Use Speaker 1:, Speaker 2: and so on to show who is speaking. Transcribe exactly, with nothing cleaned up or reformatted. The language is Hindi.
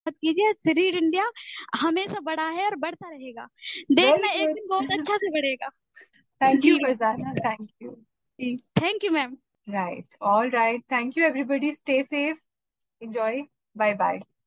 Speaker 1: मत कीजिए। रीड इंडिया हमेशा बड़ा है और बढ़ता रहेगा।
Speaker 2: वेरी
Speaker 1: देखना एक दिन बहुत
Speaker 2: गुड।
Speaker 1: अच्छा से बढ़ेगा।
Speaker 2: Thank you
Speaker 1: ji
Speaker 2: Farzana, thank you.
Speaker 1: Ji, thank you ma'am.
Speaker 2: Right, all right, thank you everybody, stay safe, enjoy, bye bye।